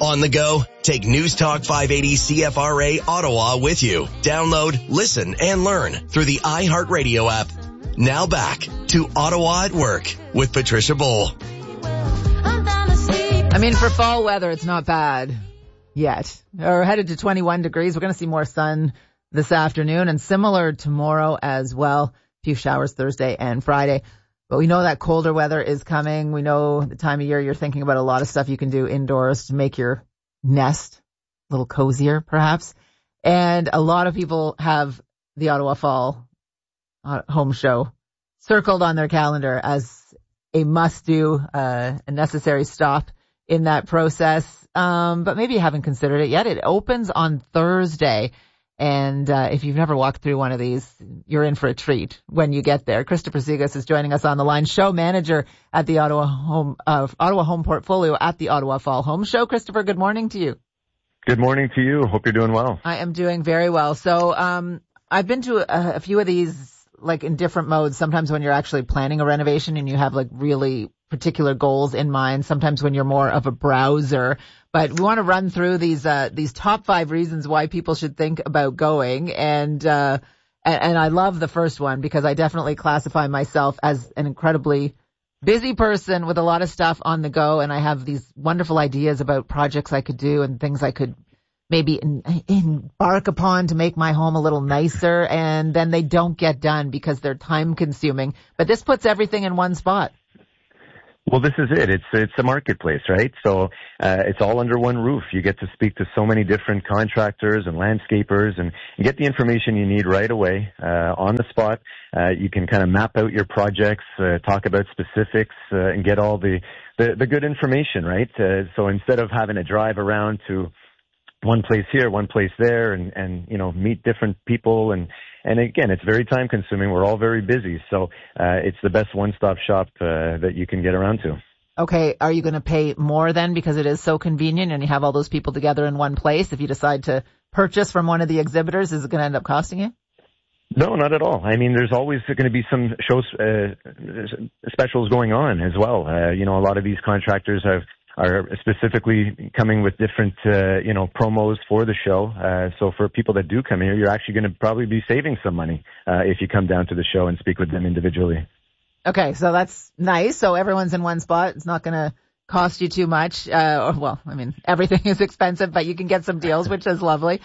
On the go? Take News Talk 580 CFRA Ottawa with you. Download, listen, and learn through the iHeartRadio app. Now back to Ottawa at Work with Patricia Bowl. I mean, for fall weather, it's not bad yet. We're headed to 21 degrees. We're going to see more sun this afternoon and similar tomorrow as well. A few showers Thursday and Friday. But we know that colder weather is coming. We know the time of year you're thinking about a lot of stuff you can do indoors to make your nest a little cozier, perhaps. And a lot of people have the Ottawa Fall Home Show circled on their calendar as a must-do, a necessary stop in that process. But maybe you haven't considered it yet. It opens on Thursday. And if you've never walked through one of these, you're in for a treat when you get there. Christopher Segas is joining us on the line, show manager at the Ottawa Home Portfolio at the Ottawa Fall Home Show. Christopher, good morning to you. Good morning to you. Hope you're doing well. I am doing very well. So I've been to a few of these, like in different modes. Sometimes when you're actually planning a renovation and you have like really particular goals in mind. Sometimes when you're more of a browser. But we want to run through these top 5 reasons why people should think about going. And I love the first one because I definitely classify myself as an incredibly busy person with a lot of stuff on the go. And I have these wonderful ideas about projects I could do and things I could maybe embark upon to make my home a little nicer. And then they don't get done because they're time consuming. But this puts everything in one spot. Well, this is it. It's a marketplace, right? So it's all under one roof. You get to speak to so many different contractors and landscapers and get the information you need right away on the spot. You can kind of map out your projects, talk about specifics, and get all the good information, right? So instead of having to drive around to one place here, one place there, and you know, meet different people, and again, it's very time consuming. We're all very busy, so it's the best one-stop shop that you can get around to. Okay, are you going to pay more then because it is so convenient and you have all those people together in one place? If you decide to purchase from one of the exhibitors, is it going to end up costing you? No, not at all. I mean, there's always going to be some shows, specials going on as well. You know, a lot of these contractors are specifically coming with different, promos for the show. So for people that do come here, you're actually going to probably be saving some money if you come down to the show and speak with them individually. Okay, so that's nice. So everyone's in one spot. It's not going to cost you too much. Well, I mean, everything is expensive, but you can get some deals, which is lovely.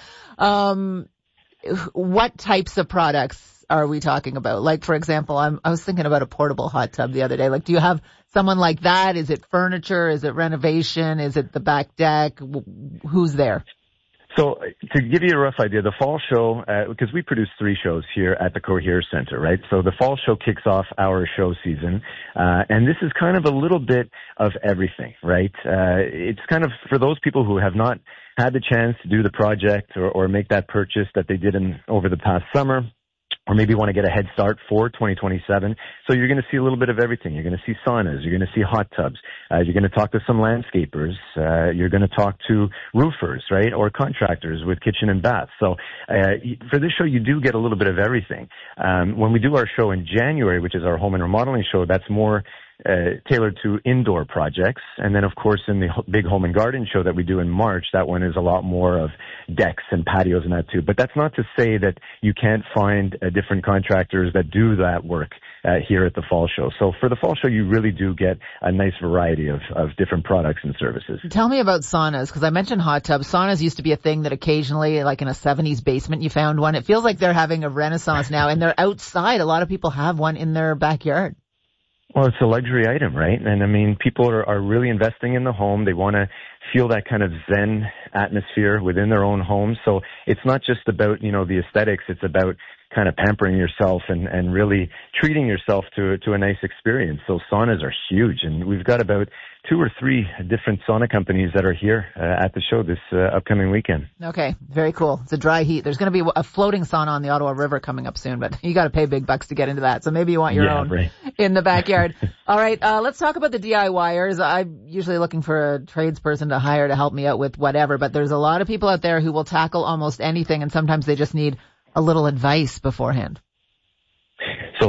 What types of products are we talking about? Like, for example, I was thinking about a portable hot tub the other day. Like, do you have someone like that? Is it furniture? Is it renovation? Is it the back deck? Who's there? So to give you a rough idea, the fall show, because we produce 3 shows here at the Cohere Center, right? So the fall show kicks off our show season, and this is kind of a little bit of everything, right? It's kind of for those people who have not had the chance to do the project or make that purchase that they did over the past summer, or maybe want to get a head start for 2027. So you're going to see a little bit of everything. You're going to see saunas. You're going to see hot tubs. You're going to talk to some landscapers. You're going to talk to roofers, right, or contractors with kitchen and bath. So for this show, you do get a little bit of everything. When we do our show in January, which is our home and remodeling show, that's more tailored to indoor projects. And then, of course, in the big home and garden show that we do in March, that one is a lot more of decks and patios and that too. But that's not to say that you can't find different contractors that do that work here at the fall show. So for the fall show, you really do get a nice variety of different products and services. Tell me about saunas, because I mentioned hot tubs. Saunas used to be a thing that occasionally, like in a 70s basement, you found one. It feels like they're having a renaissance now, and they're outside. A lot of people have one in their backyard. Well, it's a luxury item, right? And I mean, people are really investing in the home. They want to feel that kind of Zen atmosphere within their own home. So it's not just about, the aesthetics. It's about kind of pampering yourself and really treating yourself to a nice experience. So saunas are huge, and we've got about 2 or 3 different sauna companies that are here at the show this upcoming weekend. Okay, very cool. It's a dry heat. There's going to be a floating sauna on the Ottawa River coming up soon, but you got to pay big bucks to get into that. So maybe you want your own in the backyard. All right, let's talk about the DIYers. I'm usually looking for a tradesperson to hire to help me out with whatever, but there's a lot of people out there who will tackle almost anything, and sometimes they just need a little advice beforehand. So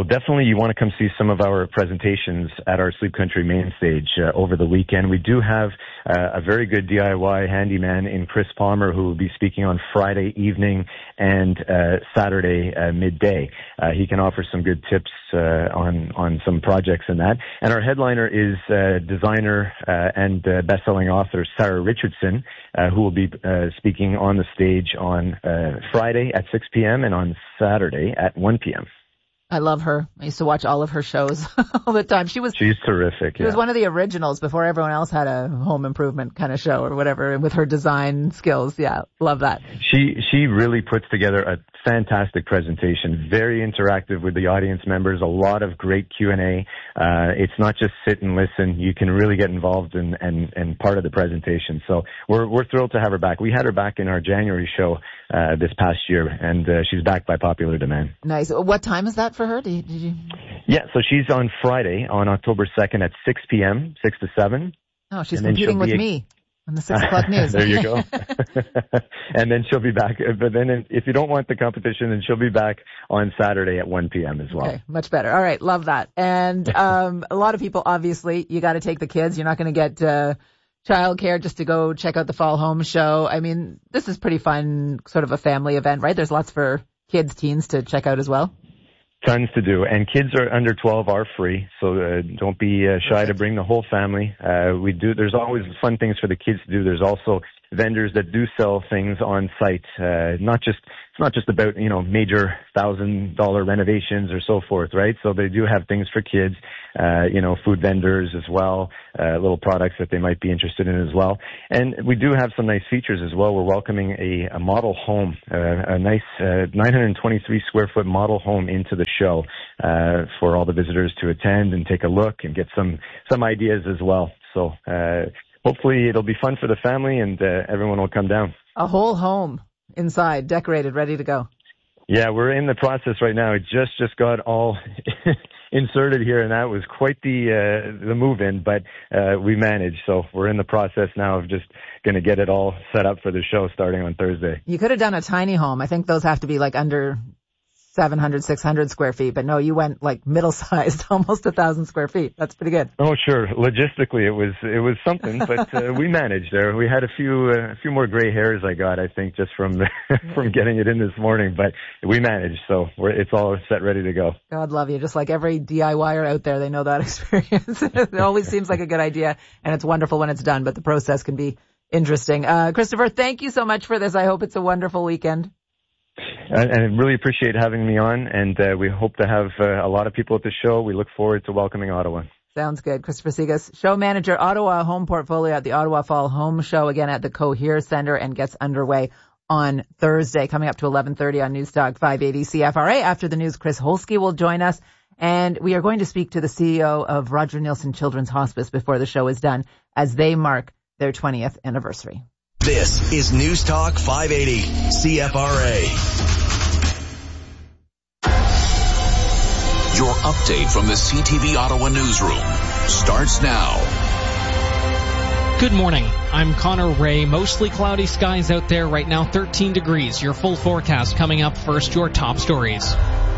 So definitely you want to come see some of our presentations at our Sleep Country main stage over the weekend. We do have a very good DIY handyman in Chris Palmer who will be speaking on Friday evening and Saturday midday. He can offer some good tips on some projects and that. And our headliner is designer and best-selling author Sarah Richardson, who will be speaking on the stage on Friday at 6 p.m. and on Saturday at 1 p.m. I love her. I used to watch all of her shows all the time. She's terrific. She was one of the originals before everyone else had a home improvement kind of show or whatever with her design skills. Yeah, love that. She really puts together a fantastic presentation, very interactive with the audience members, a lot of great Q&A. It's not just sit and listen. You can really get involved and part of the presentation. So we're thrilled to have her back. We had her back in our January show this past year, and she's back by popular demand. Nice. What time is that for her? Did you? Yeah, so she's on Friday on October 2nd at 6 p.m., 6 to 7. Oh, she's competing with me on the 6 o'clock news. There you go. And then she'll be back. But then if you don't want the competition, then she'll be back on Saturday at 1 p.m. as well. Okay, much better. All right, love that. And a lot of people, obviously, you got to take the kids. You're not going to get childcare just to go check out the Fall Home Show. I mean, this is pretty fun, sort of a family event, right? There's lots for kids, teens to check out as well. Tons to do, and kids are under 12 are free, so don't be shy to bring the whole family. There's always fun things for the kids to do. There's also vendors that do sell things on site. It's not just about, major $1,000 renovations or so forth, right? So they do have things for kids, food vendors as well, little products that they might be interested in as well. And we do have some nice features as well. We're welcoming a model home, a nice 923 square foot model home into the show for all the visitors to attend and take a look and get some ideas as well. So hopefully it'll be fun for the family and everyone will come down. A whole home inside, decorated, ready to go. Yeah, we're in the process right now. It just got all inserted here, and that was quite the move-in, but we managed. So we're in the process now of just going to get it all set up for the show starting on Thursday. You could have done a tiny home. I think those have to be like under 700, 600 square feet, but no, you went like middle-sized, almost 1,000 square feet. That's pretty good. Oh, sure. Logistically, it was something, but we managed there. We had a few more gray hairs I got, I think, just from getting it in this morning, but we managed, so it's all set, ready to go. God love you. Just like every DIYer out there, they know that experience. It always seems like a good idea, and it's wonderful when it's done, but the process can be interesting. Christopher, thank you so much for this. I hope it's a wonderful weekend. And I really appreciate having me on, and we hope to have a lot of people at the show. We look forward to welcoming Ottawa. Sounds good. Christopher Segas, show manager, Ottawa Home Portfolio at the Ottawa Fall Home Show, again at the Cohere Centre, and gets underway on Thursday, coming up to 11:30 on Newstalk 580 CFRA. After the news, Chris Holsky will join us, and we are going to speak to the CEO of Roger Neilson Children's Hospice before the show is done, as they mark their 20th anniversary. This is Newstalk 580 CFRA. Your update from the CTV Ottawa newsroom starts now. Good morning. I'm Connor Ray. Mostly cloudy skies out there right now, 13 degrees. Your full forecast coming up. First, your top stories.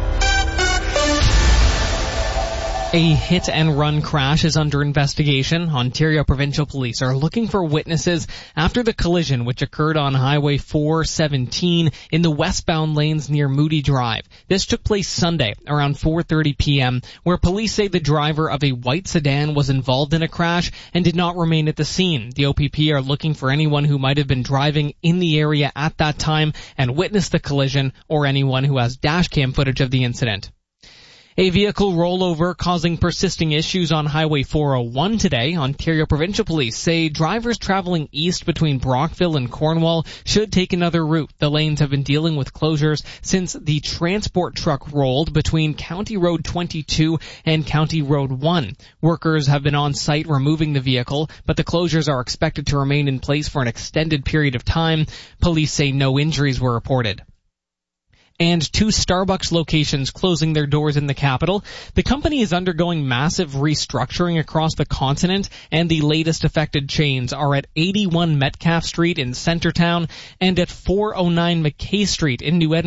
A hit-and-run crash is under investigation. Ontario Provincial Police are looking for witnesses after the collision which occurred on Highway 417 in the westbound lanes near Moody Drive. This took place Sunday around 4:30 p.m., where police say the driver of a white sedan was involved in a crash and did not remain at the scene. The OPP are looking for anyone who might have been driving in the area at that time and witnessed the collision, or anyone who has dashcam footage of the incident. A vehicle rollover causing persisting issues on Highway 401 today. Ontario Provincial Police say drivers traveling east between Brockville and Cornwall should take another route. The lanes have been dealing with closures since the transport truck rolled between County Road 22 and County Road 1. Workers have been on site removing the vehicle, but the closures are expected to remain in place for an extended period of time. Police say no injuries were reported. And 2 Starbucks locations closing their doors in the capital. The company is undergoing massive restructuring across the continent, and the latest affected chains are at 81 Metcalfe Street in Centretown and at 409 McKay Street in New Edinburgh.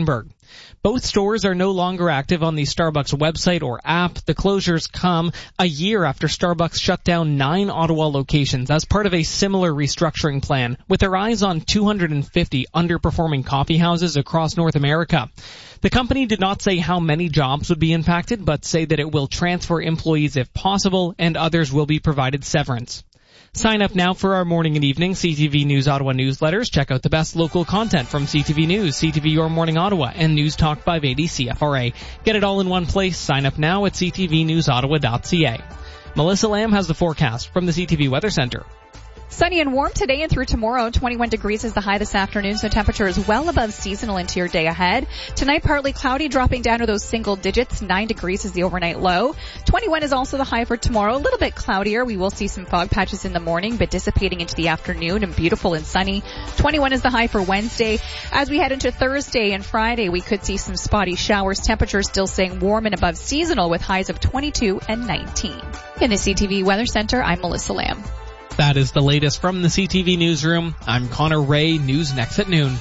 Both stores are no longer active on the Starbucks website or app. The closures come a year after Starbucks shut down 9 Ottawa locations as part of a similar restructuring plan, with their eyes on 250 underperforming coffee houses across North America. The company did not say how many jobs would be impacted, but say that it will transfer employees if possible, and others will be provided severance. Sign up now for our morning and evening CTV News Ottawa newsletters. Check out the best local content from CTV News, CTV Your Morning Ottawa, and News Talk 580 CFRA. Get it all in one place. Sign up now at ctvnewsottawa.ca. Melissa Lamb has the forecast from the CTV Weather Center. Sunny and warm today and through tomorrow. 21 degrees is the high this afternoon, so temperature is well above seasonal into your day ahead. Tonight, partly cloudy, dropping down to those single digits. 9 degrees is the overnight low. 21 is also the high for tomorrow. A little bit cloudier. We will see some fog patches in the morning, but dissipating into the afternoon and beautiful and sunny. 21 is the high for Wednesday. As we head into Thursday and Friday, we could see some spotty showers. Temperatures still staying warm and above seasonal with highs of 22 and 19. In the CTV Weather Center, I'm Melissa Lamb. That is the latest from the CTV Newsroom. I'm Connor Ray. News next at noon.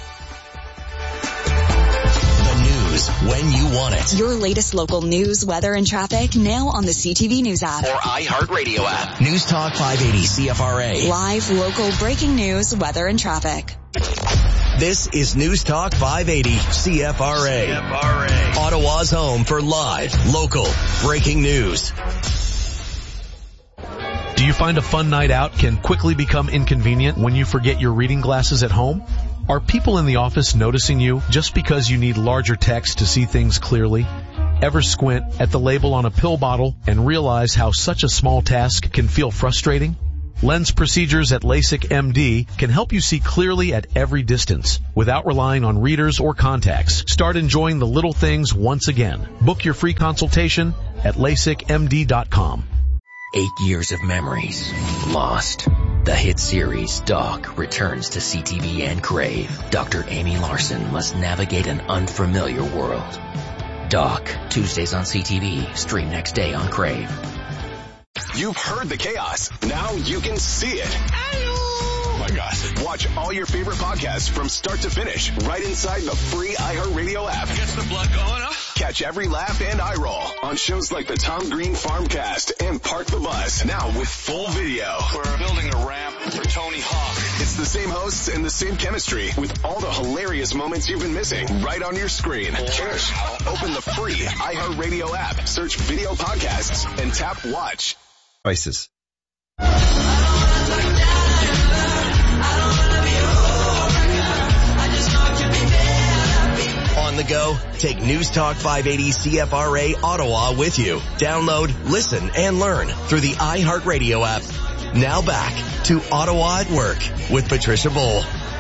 The news when you want it. Your latest local news, weather, and traffic now on the CTV News app. Or iHeartRadio app. News Talk 580 CFRA. Live, local, breaking news, weather, and traffic. This is News Talk 580 CFRA. Ottawa's home for live, local, breaking news. Do you find a fun night out can quickly become inconvenient when you forget your reading glasses at home? Are people in the office noticing you just because you need larger text to see things clearly? Ever squint at the label on a pill bottle and realize how such a small task can feel frustrating? Lens procedures at LASIK MD can help you see clearly at every distance without relying on readers or contacts. Start enjoying the little things once again. Book your free consultation at LASIKMD.com. 8 years of memories lost. The hit series Doc returns to CTV and Crave. Dr. Amy Larson must navigate an unfamiliar world. Doc, Tuesdays on CTV, stream next day on Crave. You've heard the chaos. Now you can see it. Oh my gosh. Watch all your favorite podcasts from start to finish right inside the free iHeartRadio app. Gets the blood going up. Catch every laugh and eye roll on shows like the Tom Green Farmcast and Park the Bus. Now with full video. We're building a ramp for Tony Hawk. It's the same hosts and the same chemistry with all the hilarious moments you've been missing right on your screen. Cheers. Open the free iHeartRadio app, search video podcasts, and tap watch. Choices. On the go, take News Talk 580 CFRA Ottawa with you. Download, listen, and learn through the iHeartRadio app. Now back to Ottawa at Work with Patricia Bowl.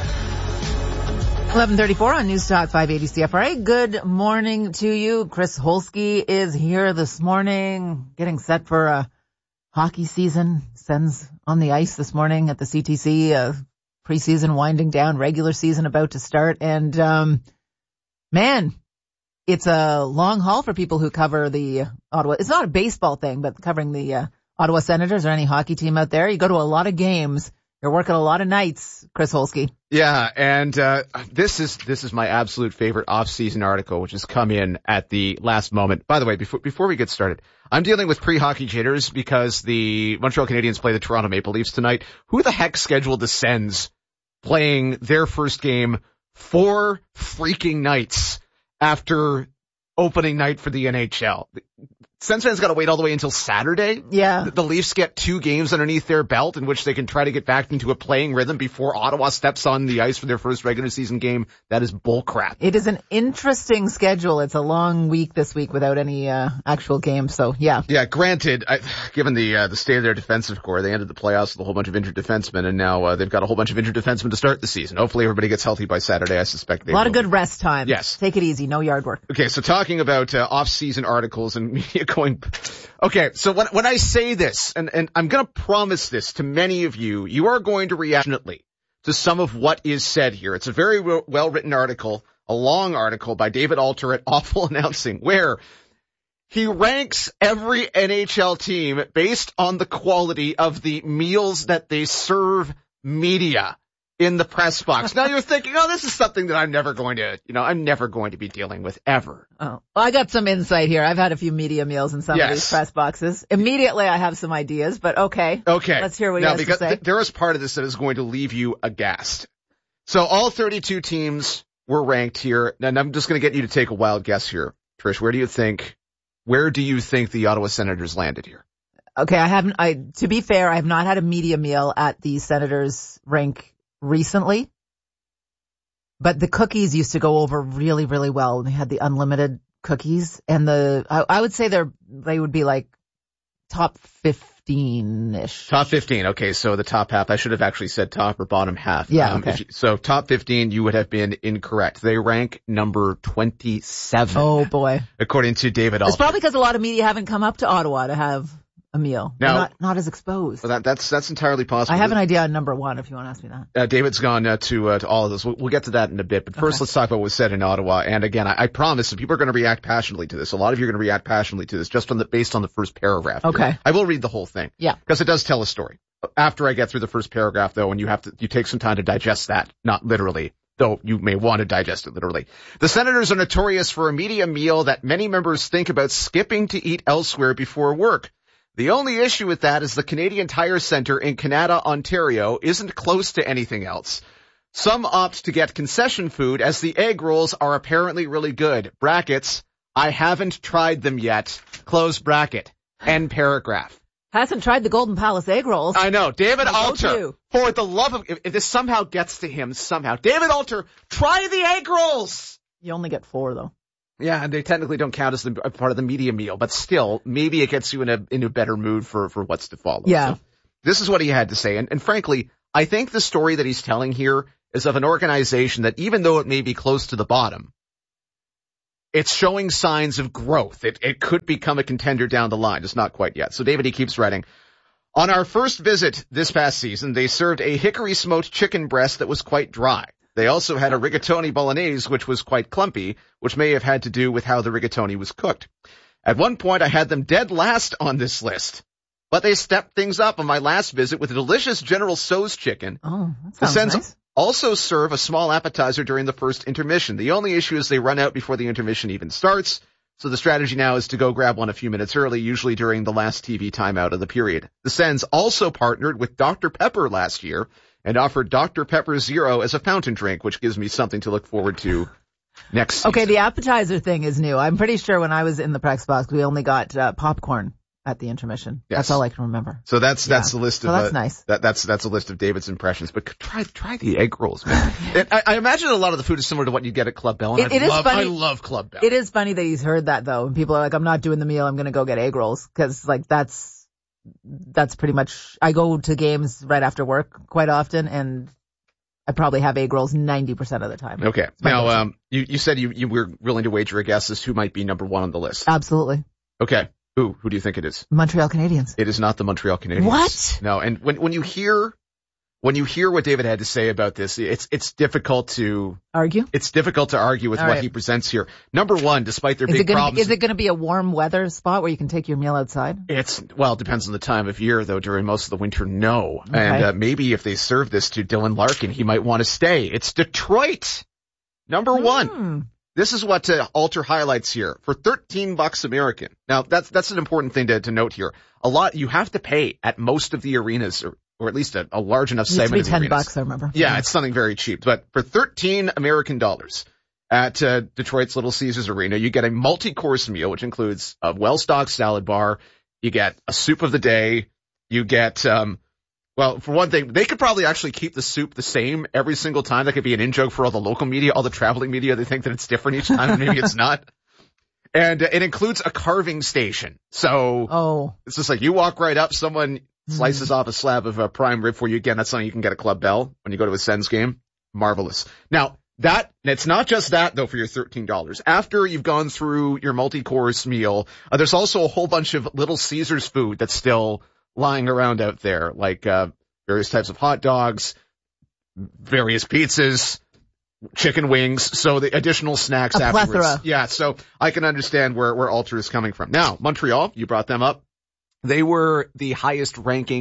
11:34 on News Talk 580 CFRA. Good morning to you. Chris Holsky is here this morning, getting set for a hockey season. Sens on the ice this morning at the CTC. Preseason winding down, regular season about to start, and man, it's a long haul for people who cover the Ottawa. It's not a baseball thing, but covering the Ottawa Senators or any hockey team out there. You go to a lot of games. You're working a lot of nights, Chris Holsky. Yeah, and this is my absolute favorite off-season article, which has come in at the last moment. By the way, before we get started, I'm dealing with pre-hockey jitters because the Montreal Canadiens play the Toronto Maple Leafs tonight. Who the heck scheduled the Sens playing their first game 4 freaking nights after opening night for the NHL? Sens fans got to wait all the way until Saturday. Yeah. The Leafs get 2 games underneath their belt in which they can try to get back into a playing rhythm before Ottawa steps on the ice for their first regular season game. That is bullcrap. It is an interesting schedule. It's a long week this week without any actual games. So, yeah. Yeah, granted, given the state of their defensive core, they ended the playoffs with a whole bunch of injured defensemen, and now they've got a whole bunch of injured defensemen to start the season. Hopefully everybody gets healthy by Saturday. I suspect they will. A lot of good rest time. Yes. Take it easy. No yard work. Okay, so talking about off-season articles and media going... Okay, so when I say this, and I'm going to promise this to many of you, you are going to react passionately to some of what is said here. It's a very well-written article, a long article by David Alter at Awful Announcing, where he ranks every NHL team based on the quality of the meals that they serve media. in the press box. Now you're thinking, oh, this is something that I'm never going to be dealing with ever. Oh, well, I got some insight here. I've had a few media meals in some of these press boxes. Immediately I have some ideas, but okay. Okay. Let's hear what he has to say. There is part of this that is going to leave you aghast. So all 32 teams were ranked here, and I'm just going to get you to take a wild guess here. Trish, where do you think the Ottawa Senators landed here? Okay, to be fair, I have not had a media meal at the Senators rank recently, but the cookies used to go over really, really well. They had the unlimited cookies, and I would say they would be like top 15-ish. Top 15. Okay, so the top half. I should have actually said top or bottom half. Yeah, okay. So top 15, you would have been incorrect. They rank number 27. Oh boy. According to David Alter. It's probably because a lot of media haven't come up to Ottawa to have a meal. Now, not as exposed. Well, that's entirely possible. I have an idea on number one if you want to ask me that. David's gone to all of this. We'll get to that in a bit. But first, let's talk about what was said in Ottawa. And again, I promise if people are going to react passionately to this, a lot of you are going to react passionately to this just based on the first paragraph. Okay. Here. I will read the whole thing. Yeah. Because it does tell a story. After I get through the first paragraph, though, and you take some time to digest that, not literally, though you may want to digest it literally. The Senators are notorious for a media meal that many members think about skipping to eat elsewhere before work. The only issue with that is the Canadian Tire Centre in Canada, Ontario, isn't close to anything else. Some opt to get concession food as the egg rolls are apparently really good. Brackets, I haven't tried them yet. Close bracket. End paragraph. Hasn't tried the Golden Palace egg rolls. I know. David Alter, for the love of, if this somehow gets to him somehow. David Alter, try the egg rolls! You only get 4 though. Yeah, and they technically don't count as a part of the media meal, but still, maybe it gets you in a better mood for what's to follow. Yeah. So, this is what he had to say, and frankly, I think the story that he's telling here is of an organization that even though it may be close to the bottom, it's showing signs of growth. It could become a contender down the line. It's not quite yet. So David, he keeps writing, on our first visit this past season, they served a hickory smoked chicken breast that was quite dry. They also had a rigatoni bolognese, which was quite clumpy, which may have had to do with how the rigatoni was cooked. At one point, I had them dead last on this list, but they stepped things up on my last visit with a delicious General Tso's chicken. Oh, that sounds the Sens nice. Also serve a small appetizer during the first intermission. The only issue is they run out before the intermission even starts, so the strategy now is to go grab one a few minutes early, usually during the last TV timeout of the period. The Sens also partnered with Dr. Pepper last year, and offered Dr. Pepper Zero as a fountain drink, which gives me something to look forward to next season. Okay, the appetizer thing is new. I'm pretty sure when I was in the press box, we only got popcorn at the intermission. Yes. That's all I can remember. So that's the list of that's nice. That's a list of David's impressions. But try the egg rolls, man. I imagine a lot of the food is similar to what you get at Club Bell. And I love Club Bell. It is funny that he's heard that though, and people are like, "I'm not doing the meal. I'm going to go get egg rolls," because like that's pretty much. I go to games right after work quite often, and I probably have egg rolls 90% of the time. Okay. Now, you said you were willing to wager a guess as to who might be number one on the list. Absolutely. Okay. Who do you think it is? Montreal Canadiens. It is not the Montreal Canadiens. What? No. And when you hear what David had to say about this, it's difficult to argue. It's difficult to argue with what he presents here. Number one, despite their big problems. Is it going to be a warm weather spot where you can take your meal outside? It depends on the time of year though. During most of the winter, no. Okay. And maybe if they serve this to Dylan Larkin, he might want to stay. It's Detroit. Number one. This is what Alter highlights here for $13 American. Now that's an important thing to note here. You have to pay at most of the arenas or at least a large enough segment of the arenas. $10, I remember. Yeah, it's something very cheap. But for $13 American at Detroit's Little Caesars Arena, you get a multi-course meal, which includes a well-stocked salad bar. You get a soup of the day. You get, for one thing, they could probably actually keep the soup the same every single time. That could be an in-joke for all the local media, all the traveling media. They think that it's different each time, and maybe it's not. And it includes a carving station. So it's just like you walk right up, someone slices off a slab of prime rib for you. Again, that's something you can get at Club Bell when you go to a Sens game. Marvelous. Now, it's not just that though for your $13. After you've gone through your multi-course meal, there's also a whole bunch of Little Caesars food that's still lying around out there, like various types of hot dogs, various pizzas, chicken wings, so the additional snacks afterwards. Plethora. Yeah, so I can understand where Alter is coming from. Now, Montreal, you brought them up. They were the highest ranking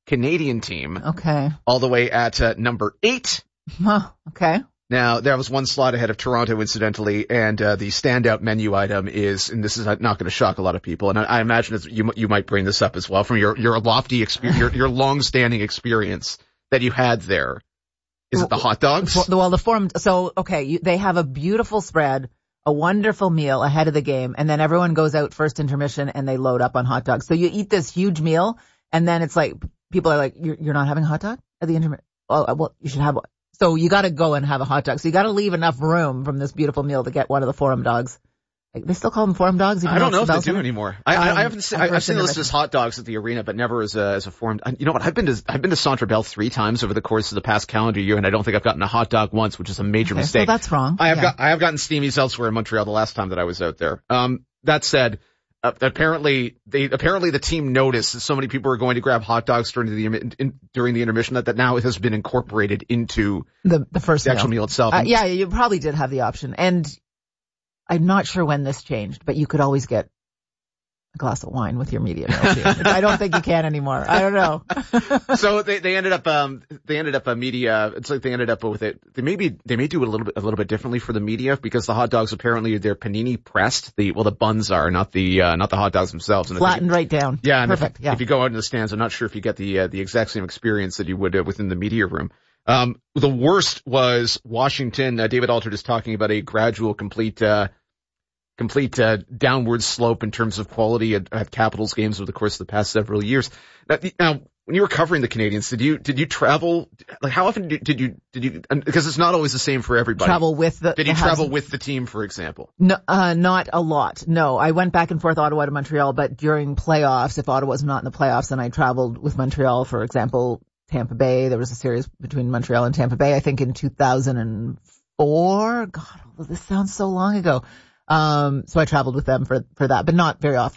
Canadian team. Okay. All the way at number 8. Huh, okay. Now, there was one slot ahead of Toronto, incidentally, and the standout menu item is, and this is not going to shock a lot of people, and I imagine you might bring this up as well from your lofty experience, your long-standing experience that you had there. Is it the hot dogs? Well, the Forum. So, okay, they have a beautiful spread, a wonderful meal ahead of the game, and then everyone goes out first intermission and they load up on hot dogs. So you eat this huge meal, and then it's like people are like, "You're not having a hot dog at the intermission? Oh, well, you should have one." So you got to go and have a hot dog. So you got to leave enough room from this beautiful meal to get one of the Forum dogs. Like, they still call them Forum dogs? I don't know if they do anymore. I've seen them listed as hot dogs at the arena, but never as a Forum. You know what? I've been to Centre Bell 3 times over the course of the past calendar year, and I don't think I've gotten a hot dog once, which is a major mistake. So that's wrong. I have gotten Steamies elsewhere in Montreal the last time that I was out there. That said, apparently the team noticed that so many people were going to grab hot dogs during the intermission that now it has been incorporated into the first actual meal itself. Yeah, you probably did have the option, and I'm not sure when this changed, but you could always get a glass of wine with your media meal too. I don't think you can anymore. I don't know. So they ended up media. It's like they ended up with it. They may do it a little bit differently for the media, because the hot dogs apparently they're panini pressed. The buns are not the hot dogs themselves. And flattened right down. Yeah. And perfect. If you go out in the stands, I'm not sure if you get the exact same experience that you would within the media room. The worst was Washington. David Alter is talking about a gradual, complete downward slope in terms of quality at Capitals games over the course of the past several years. Now, when you were covering the Canadians, did you travel? Like, how often did you? Because it's not always the same for everybody. Travel with the. Did you travel with the team, for example? No, not a lot. No, I went back and forth Ottawa to Montreal, but during playoffs, if Ottawa's not in the playoffs, then I traveled with Montreal. For example, Tampa Bay. There was a series between Montreal and Tampa Bay, I think in 2004. God, this sounds so long ago. So I traveled with them for that, but not very often.